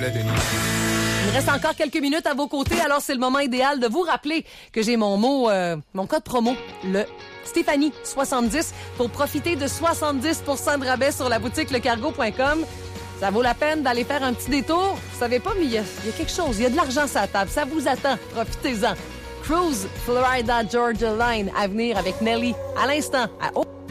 plaît, Denis. Il reste encore quelques minutes à vos côtés, alors c'est le moment idéal de vous rappeler que j'ai mon code promo, le Stéphanie 70, pour profiter de 70% de rabais sur la boutique lecargo.com. Ça vaut la peine d'aller faire un petit détour. Vous savez pas, mais il y a quelque chose. Il y a de l'argent sur la table. Ça vous attend. Profitez-en. Cruise Florida Georgia Line à venir avec Nelly à l'instant.